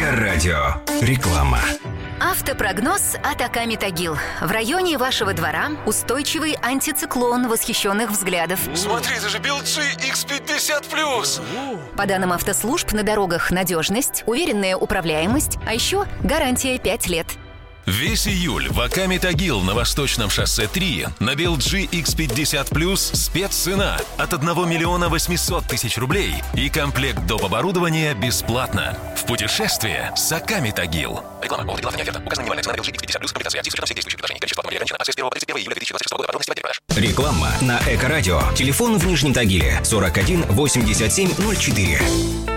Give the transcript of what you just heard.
Эко-радио. Реклама. Автопрогноз от Аками Тагил. В районе вашего двора устойчивый антициклон восхищенных взглядов. Смотри, это же Белджи X50+. По данным автослужб, на дорогах надежность, уверенная управляемость, а еще гарантия 5 лет. Весь июль в Аками Тагил на Восточном шоссе 3 на Белджи X50+, спеццена от 1 миллиона 800 тысяч рублей и комплект доп. Оборудования бесплатно. В путешествие с Аками Тагил. Реклама. Повод рекламной оферта. Указана минимальная цена на Белджи X50+. Комплектация актив с учетом всех действующих предложений. Количество автомобилей ограничено. Акция с 1 по 31 июля 2026 года. Подробности в отделе продаж. Реклама на Эко-радио. Телефон в Нижнем Тагиле 41 87 04.